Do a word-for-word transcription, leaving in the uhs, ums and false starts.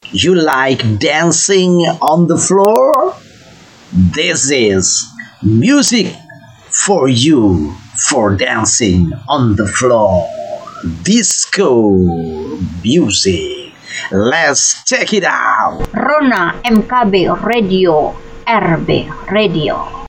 You like dancing on the floor? This is music for you for dancing on the floor. Disco music. Let's check it out. Rona M K B Radio, R B Radio.